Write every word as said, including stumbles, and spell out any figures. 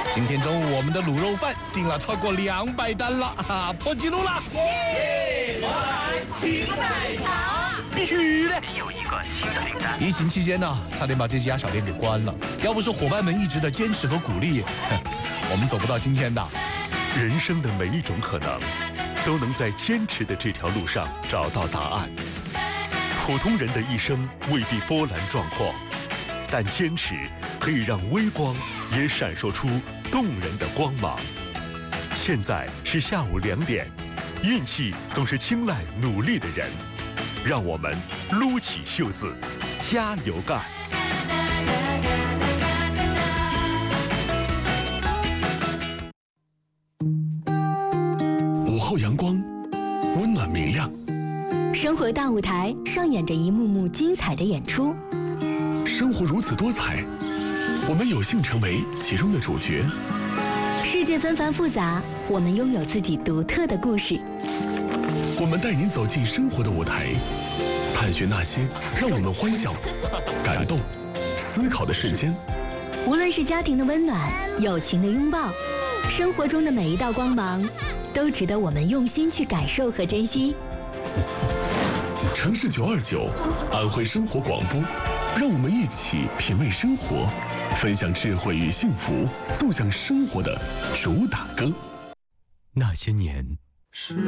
今天中午我们的卤肉饭订了超过两百单了，哈，破纪录了！ 耶！我来期待它， 必须的！ 有一个新的订单。 疫情期间呢，差点把这家小店给关了。要不是伙伴们一直的坚持和鼓励，我们走不到今天的。 人生的每一种可能，都能在坚持的这条路上找到答案。普通人的一生未必波澜壮阔，但坚持可以让微光也闪烁出动人的光芒。现在是下午两点，运气总是青睐努力的人，让我们撸起袖子，加油干！ 午后阳光，温暖明亮。 生活大舞台上演着一幕幕精彩的演出。 生活如此多彩，我们有幸成为其中的主角。 世界纷繁复杂，我们拥有自己独特的故事。 我们带您走进生活的舞台，探寻那些让我们欢笑、感动、思考的瞬间。 无论是家庭的温暖、友情的拥抱，生活中的每一道光芒，都值得我们用心去感受和珍惜。 城市九二九，安徽生活广播，让我们一起品味生活，分享智慧与幸福，奏响生活的主打歌。 那些年， 是